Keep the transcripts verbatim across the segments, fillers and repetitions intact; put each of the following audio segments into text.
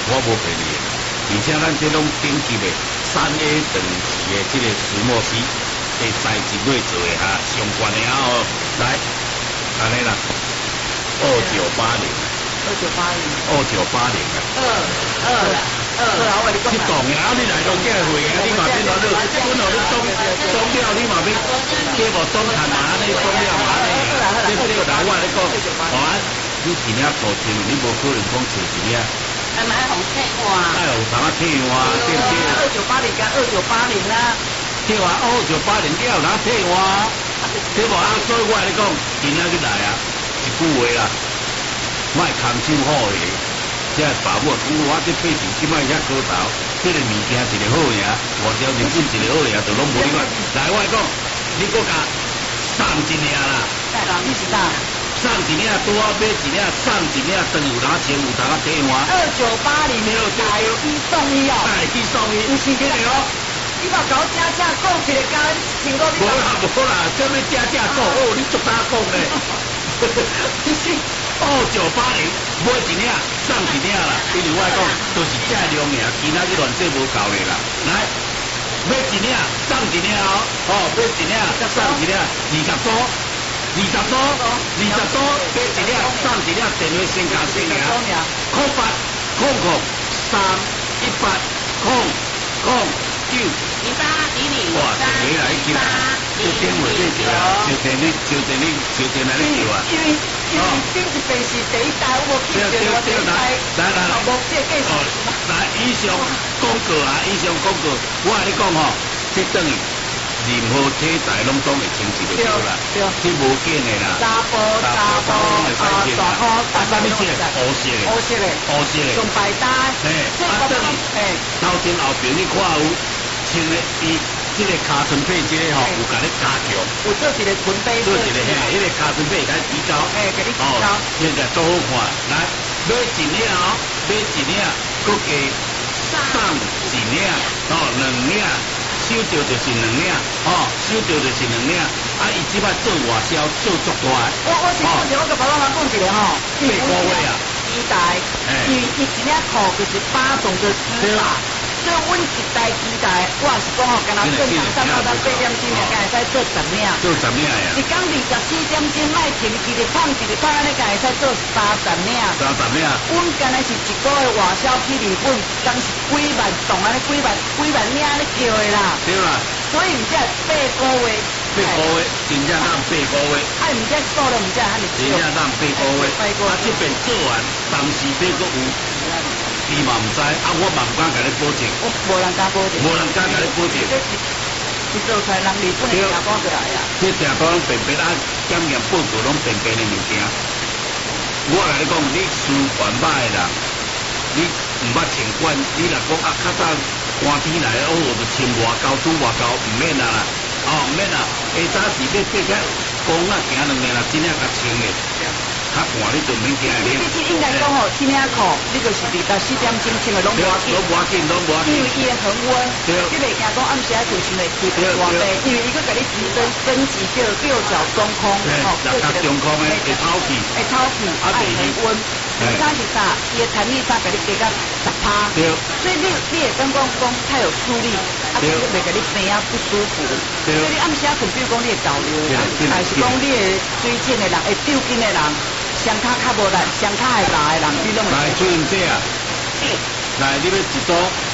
我无骗你的，而且咱这种顶级的三 A 等级的这个石墨烯，会材质内做的哈，上悬的啊哦，来，安尼啦，二九八零， 二九八零， 二九八零啊， 二二啦，二啦，我你讲你懂呀？你来拢计会啊？你嘛变到你，本来你中中了，你嘛变，这无中看嘛，你中了嘛，你这这来我你讲，好啊，你一领五千，你无可能讲找一领。 还买红退换， 哎有同啊退换，对不对？ 二九八零跟二九八零啦， 退换二九八零，你有哪退换？对无啊？所以我来讲，今仔日来啊，一句话啦，莫空手好个，这爸母讲我这八成即摆遐高头，这个物件一个好个，外销日本一个好个，就拢无你讲。来我来讲，你搁甲送一领啦。 在哪？你知道？ 送一领拄好买一领，送一领等有哪钱有通啊退换。 二九八零，买一送一哦。 买一送一， 不是这个哦。你把搞加价讲一个间，请过你。 无啦无啦，这要加价讲哦，你足大讲咧。 你是二九八零，买一领送一领啦，因为我讲都是这量尔，其他这乱这无够咧啦。来，买一领送一领哦，哦，买一领送一领，二十组。二十组，二十组，买一领送一领，电话先加先赢，空八空空三一八空空九二八一零哇，你来叫，就电话你叫啊，就电你就电你就电来你叫啊。 因为因为顶一边是第一代，我去叫我第一代， 来来来， 无这继续。 来以上广告啊，以上广告，我跟你讲吼，这等于。任何体材拢总会清洗就对啦，这无紧的啦。 沙波沙波啊，大颗啊，啥物色？乌色的， 乌色的， 乌色的， 上白搭。 嘿，啊，等于头前后边你看有穿的伊这个卡唇配这个吼，有甲你加强。 有做一个裙摆， 做一个嘿，迄个卡唇配甲你提高。 嘿，甲你提高。 现在做好看，来买一领哦，买一领，佮加送一领，哦，两领。收到就是两领，哦，收到就是两领，啊，伊即摆做外销做足大。 我我是讲一个，我甲爸爸妈讲一个吼， 八个月啊， 期待，因为伊一领裤就是八种的织法，所以阮一代期待，我是讲吼，干那正常上到咱八点钟，才会使做十领， 做十领呀。 一讲二十四点钟，卖停一日放一日放，安尼才会使做三十领。 三十领。 阮干那是一个月外销去日本，当是几万栋安尼，几万几万领安尼叫的啦。 对啦。 所以毋才八个月。 八个月，真正当八个月。 啊，毋才数了，毋才安尼少。 真正当八个月。啊，这边做完，当时这个有。你嘛唔知，啊，我嘛唔敢甲你保证。 我无人敢保证。 无人敢甲你保证。 是做出来人日本的订单过来啊。 这订单拢便便啊，检验报告拢便便的物件。我甲你讲，你输完歹的人，你唔捌情关，你若讲啊，较早寒天来，哦，我就穿外高，拄外高，唔免啊啦，哦，唔免啊，下早时要爬起公啊，行两年啦，真正较清的。较寒你就免惊的。 你这应该讲吼，天领裤，你就是二十四点钟穿的拢无要紧， 拢无要紧，拢无要紧。 因为伊会恒温，你袂惊讲暗时啊就穿的特别热白，因为伊个甲你提升升级叫六角中空， 吼，六角中空的会透气， 会透气，啊会恒温。其他是啥？伊的弹力差甲你加到十趴， 对。 所以你你会感觉讲太有助力，啊，就袂甲你病啊不舒服。所以你暗时啊困，比如讲你会导流，还是讲你会水肿的人，会抽筋的人。双脚较无力，双脚会大的人，你拢会。 来，主任姐啊，来，你要一组？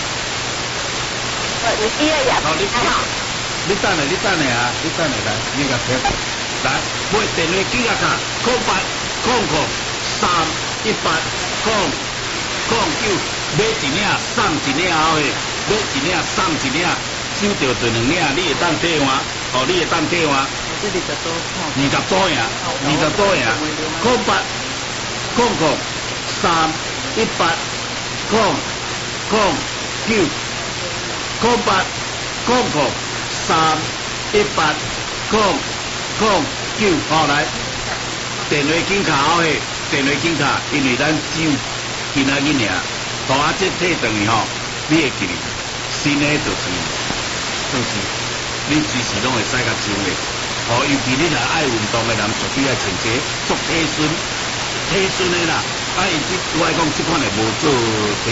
我有一个呀。 好，你好。你等下，你等下啊，你等下来，你个听。来，买电话机啊卡，空八空空三一八空空九，买一领送一领后的，买一领送一领，收到就两领，你会当退换，哦，你会当退换。 二十多， 二十多呀，二十多呀，空八空空三一八空空九空八空空三一八空空九，好来，电话金卡好嘿，电话金卡，因为咱只有今仔日尔，大阿姐退等于吼，你会记哩，新的就是就是你随时拢会使甲收的。哦，尤其你若爱运动的人，绝对爱穿这做体孙、体孙的啦。啊，伊即我来讲，即款的无做。